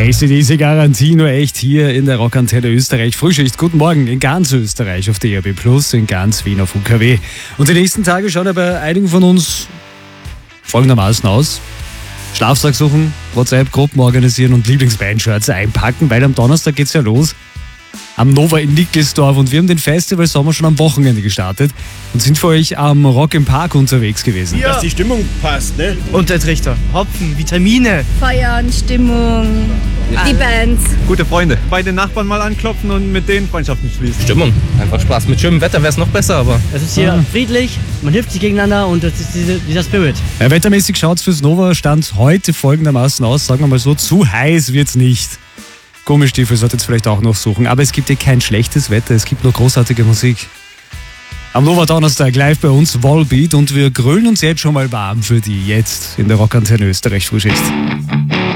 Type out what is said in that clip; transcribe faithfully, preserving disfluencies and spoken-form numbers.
A C D C Garantie nur echt hier in der Rockantenne Österreich. Frühschicht, guten Morgen in ganz Österreich auf D A B Plus, in ganz Wien auf U K W. Und die nächsten Tage schauen ja bei einigen von uns folgendermaßen aus. Schlafsack suchen, WhatsApp-Gruppen organisieren und Lieblingsband-Shirts einpacken, weil am Donnerstag geht's ja los. Am Nova in Nickelsdorf und wir haben den Festival Sommer schon am Wochenende gestartet und sind für euch am Rock im Park unterwegs gewesen. Ja. Dass die Stimmung passt, ne? Und der Trichter. Hopfen, Vitamine. Feiern, Stimmung, ja. Die Bands. Gute Freunde. Bei den Nachbarn mal anklopfen und mit denen Freundschaften schließen. Stimmung, einfach Spaß. Mit schönem Wetter wäre es noch besser, aber... Es ist hier ah. friedlich, man hilft sich gegeneinander und das ist diese, dieser Spirit. Ja, wettermäßig schaut es fürs Nova Stand heute folgendermaßen aus. Sagen wir mal so, zu heiß wird's nicht. Gummistiefel solltet ihr vielleicht auch noch suchen. Aber es gibt hier kein schlechtes Wetter, es gibt nur großartige Musik. Am Nova Donnerstag live bei uns Volbeat und wir grölen uns jetzt schon mal warm für die jetzt in der Rockantenne Österreich Frühschicht.